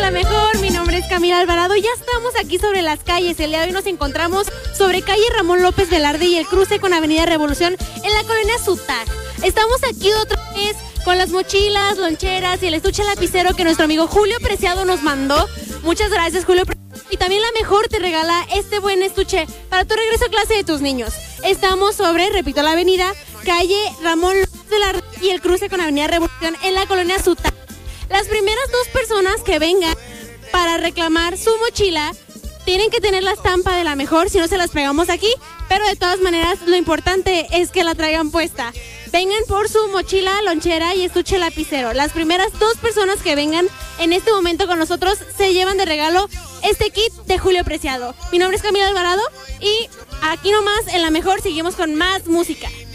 La mejor, mi nombre es Camila Alvarado. Ya estamos aquí sobre las calles. El día de hoy nos encontramos sobre calle Ramón López Velarde y el cruce con Avenida Revolución en la colonia Zutag. Estamos aquí otra vez con las mochilas, loncheras y el estuche lapicero que nuestro amigo Julio Preciado nos mandó. Muchas gracias, Julio Preciado. Y también La Mejor te regala este buen estuche para tu regreso a clase de tus niños. Estamos sobre, repito, la avenida, calle Ramón López Velarde y el cruce con Avenida Revolución en la colonia Zutag. Las primeras 2 personas que vengan para reclamar su mochila tienen que tener la estampa de La Mejor, si no se las pegamos aquí, pero de todas maneras lo importante es que la traigan puesta. Vengan por su mochila, lonchera y estuche lapicero. Las primeras 2 personas que vengan en este momento con nosotros se llevan de regalo este kit de Julio Preciado. Mi nombre es Camila Alvarado y aquí nomás en La Mejor seguimos con más música.